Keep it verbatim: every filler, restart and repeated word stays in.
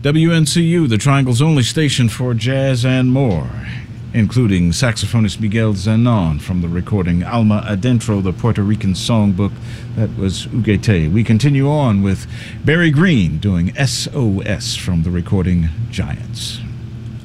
W N C U, the Triangle's only station for jazz and more, including saxophonist Miguel Zenon from the recording Alma Adentro, the Puerto Rican songbook. That was Huguete. We continue on with Barry Green doing S O S from the recording Giants.